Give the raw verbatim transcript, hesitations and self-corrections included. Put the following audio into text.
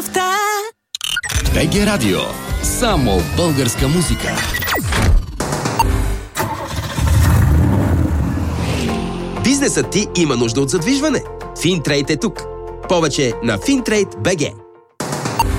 любовта. БГ Радио. Само българска музика. Бизнесът ти има нужда от задвижване. Финтрейд е тук. Повече на Финтрейд точка би джи.